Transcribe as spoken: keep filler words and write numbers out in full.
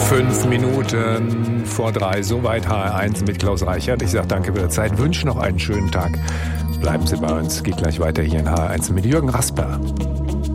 Fünf Minuten vor drei, soweit H R eins mit Klaus Reichert. Ich sage danke für die Zeit, wünsche noch einen schönen Tag. Bleiben Sie bei uns, geht gleich weiter hier in H R eins mit Jürgen Rasper.